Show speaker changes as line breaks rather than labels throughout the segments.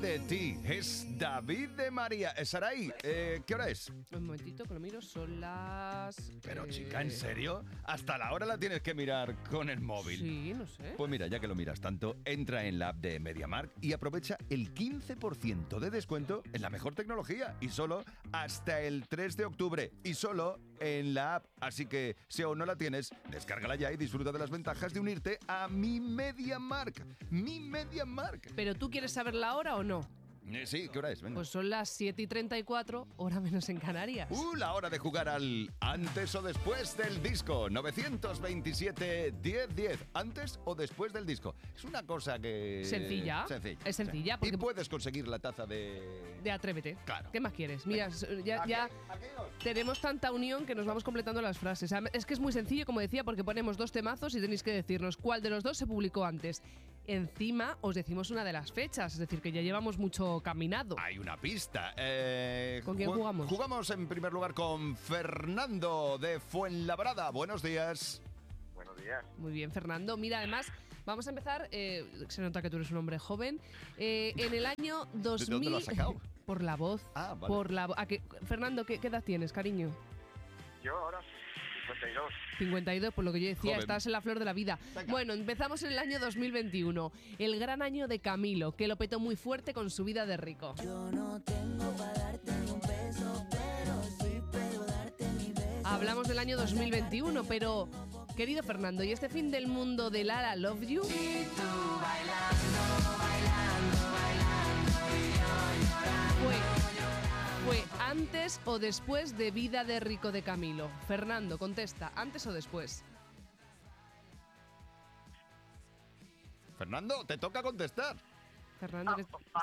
De ti, es David de María. Saray, ¿qué hora es?
Un momentito que lo miro, son las...
Pero chica, ¿en serio? Hasta la hora la tienes que mirar con el móvil.
Sí, no sé.
Pues mira, ya que lo miras tanto, entra en la app de MediaMarkt y aprovecha el 15% de descuento en la mejor tecnología. Y solo hasta el 3 de octubre. Y solo en la app. Así que, si aún no la tienes, descárgala ya y disfruta de las ventajas de unirte a Mi MediaMarkt. Mi MediaMarkt.
¿Pero tú quieres saber la hora o no?
Sí, ¿qué hora es? Venga.
Pues son las 7:34, hora menos en Canarias.
La hora de jugar al antes o después del disco. 927-1010. ¿Antes o después del disco? Es una cosa que...
Sencilla. Es sencilla.
Y puedes conseguir la taza de...
De Atrévete.
Claro.
¿Qué más quieres? Mira, ya tenemos tanta unión que nos vamos completando las frases. Es que es muy sencillo, como decía, porque ponemos dos temazos y tenéis que decirnos cuál de los dos se publicó antes. Encima os decimos una de las fechas, es decir, que ya llevamos mucho caminado.
Hay una pista.
¿Con quién jugamos?
Jugamos en primer lugar con Fernando de Fuenlabrada. Buenos días.
Buenos días.
Muy bien, Fernando. Mira, además, vamos a empezar. Se nota que tú eres un hombre joven. En el año 2000.
¿De dónde lo has sacado?
Por la voz.
Ah, vale.
Por la Fernando, ¿qué edad tienes, cariño?
Yo ahora 52.
52, por lo que yo decía,
Joven.
estás en la flor de la vida.
Venga.
Bueno, empezamos en el año 2021. El gran año de Camilo, que lo petó muy fuerte con su vida de rico.
Yo no tengo para darte ni un peso, pero sí puedo darte mi beso.
Hablamos del año 2021, pero, querido Fernando, ¿y este fin del mundo de Lara Love You? ¿Fue antes o después de Vida de Rico de Camilo? Fernando, contesta, ¿antes o después?
Fernando, te toca contestar.
Fernando,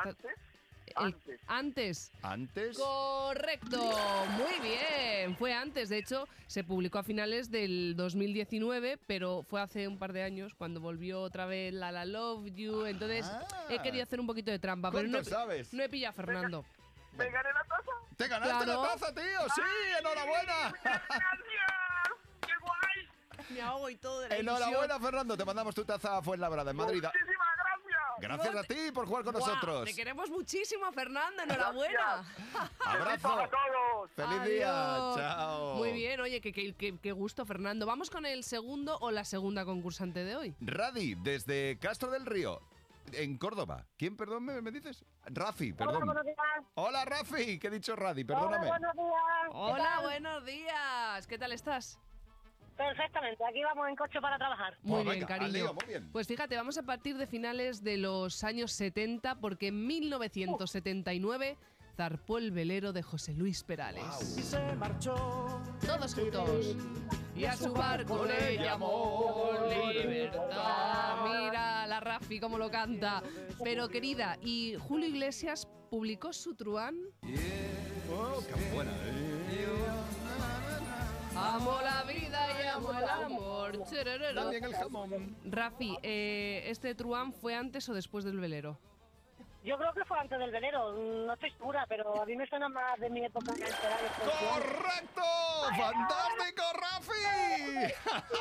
Antes.
¿Antes? Correcto, muy bien. Fue antes, de hecho, se publicó a finales del 2019, pero fue hace un par de años cuando volvió otra vez La Love You. Entonces he querido hacer un poquito de trampa, pero
¿Cuánto sabes?
no he pillado a Fernando.
¿Me gané la taza?
¡Te ganaste
Claro.
la taza, tío! ¡Sí! ¡Enhorabuena!
¡Gracias! ¡Qué guay!
Me ahogo y todo de la
¡Enhorabuena, Fernando! Te mandamos tu taza a Fuenlabrada, en Madrid.
¡Muchísimas gracias!
Gracias a ti por jugar con nosotros.
Te queremos muchísimo, Fernando. Enhorabuena.
¡Abrazo!
¡Para todos!
¡Feliz día!
Adiós.
¡Chao!
Muy bien, oye, qué gusto, Fernando. Vamos con el segundo o la segunda concursante de hoy.
Radi, desde Castro del Río, en Córdoba. ¿Quién, perdón, me dices? Rafi,
Hola,
perdón.
buenos días.
Hola, Rafi. ¿Qué he dicho, Radi? Perdóname.
Hola, buenos días. ¿Qué
Hola,
tal?
buenos días. ¿Qué tal estás?
Perfectamente, aquí vamos en coche para trabajar.
Muy
Pues
bien,
venga, al
cariño.
lío, muy bien.
Pues fíjate, vamos a partir de finales de los años 70, porque en 1979 zarpó el velero de José Luis Perales.
Se marchó
Todos juntos. Y a su barco le llamó Libertad. Mira la Rafi cómo lo canta. Pero querida, ¿y Julio Iglesias publicó su truán?
Oh, qué buena,
Amo la vida y amo el amor. Chererero.
También el jamón.
Rafi, ¿este truán fue antes o después del velero?
Yo creo que fue antes del velero, no estoy segura, pero a mí me suena más de mi época de Perales.
¡Correcto! ¡Fantástico, Rafi!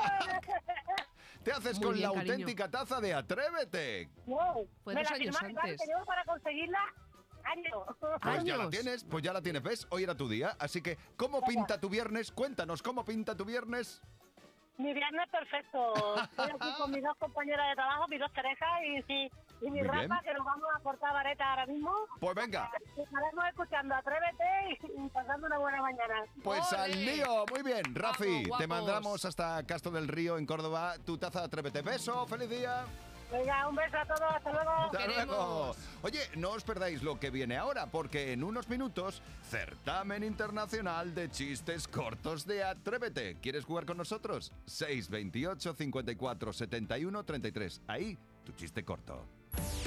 Te haces
Muy
con
bien,
la
cariño.
auténtica taza de Atrévete.
Wow.
Fue
Me
2
la
años
firmaron, ¿vale?
antes.
Tenemos para conseguirla años.
Pues ya la
¿Años?
tienes, pues ya la tienes, ¿ves? Hoy era tu día, así que ¿cómo pinta tu viernes? Cuéntanos, ¿cómo pinta tu viernes?
Mi viernes perfecto. Estoy aquí con mis dos compañeras de trabajo, mis dos parejas y mi
Muy
Rafa,
bien.
que nos vamos a cortar vareta ahora mismo.
Pues venga,
Estaremos escuchando Atrévete y pasando una buena mañana.
pues
¡Ole!
al lío. Muy bien, Rafi,
Guapos,
te
guapos.
mandamos hasta Castro del Río, en Córdoba, tu taza de Atrévete. Beso, feliz día.
Venga, un beso a todos, hasta luego.
Hasta
queremos.
luego. Oye, no os perdáis lo que viene ahora, porque en unos minutos, certamen internacional de chistes cortos de Atrévete. ¿Quieres jugar con nosotros? 628 54 71 33. Ahí, tu chiste corto.